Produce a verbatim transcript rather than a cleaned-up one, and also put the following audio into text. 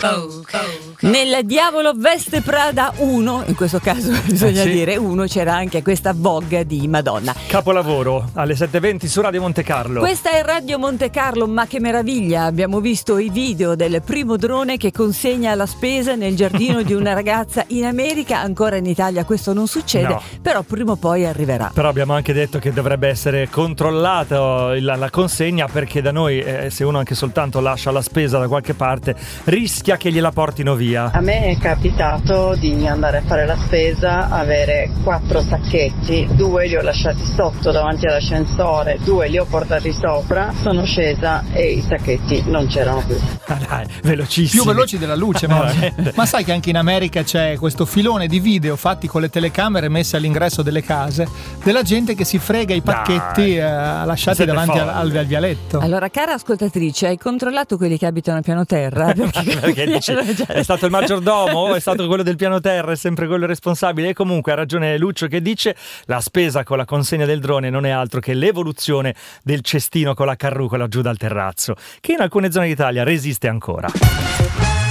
Nel Diavolo veste Prada uno, in questo caso bisogna eh sì. dire uno, c'era anche questa Vogue di Madonna. Capolavoro alle sette e venti su Radio Monte Carlo. Questa è Radio Monte Carlo, ma che meraviglia, abbiamo visto i video del primo drone che consegna la spesa nel giardino di una ragazza in America. Ancora in Italia questo non succede, no. Però prima o poi arriverà. Però abbiamo anche detto che dovrebbe essere controllata la, la consegna, perché da noi eh, se uno anche soltanto lascia la spesa da qualche parte rischia che gliela portino via. A me è capitato di andare a fare la spesa, avere quattro sacchetti, due li ho lasciati sotto davanti all'ascensore, due li ho portati sopra, sono scesa e i sacchetti non c'erano più. Ah, dai, velocissimi. Più veloci della luce, ma, ma sai che anche in America c'è questo filone di video fatti con le telecamere messe all'ingresso delle case della gente che si frega i pacchetti eh, lasciati Siete davanti al, folli. al, al vialetto. Allora, cara ascoltatrice, hai controllato quelli che abitano a piano terra? Perché, Perché dici, è stato il maggiordomo, è stato quello del piano terra, è sempre quello responsabile. E comunque ha ragione Lucio che dice la spesa con la consegna del drone non è altro che l'evoluzione del cestino con la carrucola giù dal terrazzo, che in alcune zone d'Italia resiste ancora.